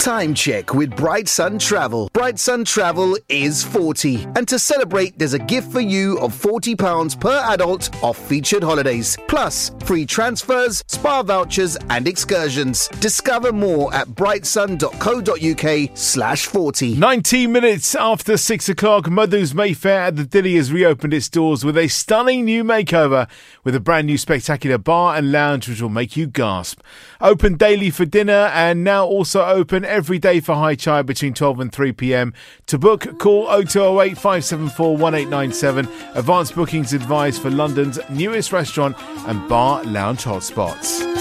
Time check with Bright Sun Travel. Bright Sun Travel is 40. And to celebrate, there's a gift for you of £40 per adult off featured holidays. Plus, free transfers, spa vouchers and excursions. Discover more at brightsun.co.uk/40. 19 minutes after 6 o'clock, Madhu's Mayfair at the Dilly has reopened its doors with a stunning new makeover with a brand new spectacular bar and lounge which will make you gasp. Open daily for dinner and now also open every day for high chai between 12 and 3 p.m. To book, call 0208 574 1897. Advanced bookings advised for London's newest restaurant and bar lounge hotspots.